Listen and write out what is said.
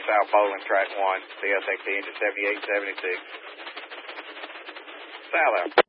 South Bowling, track 1, CSXT engine 7876. South out.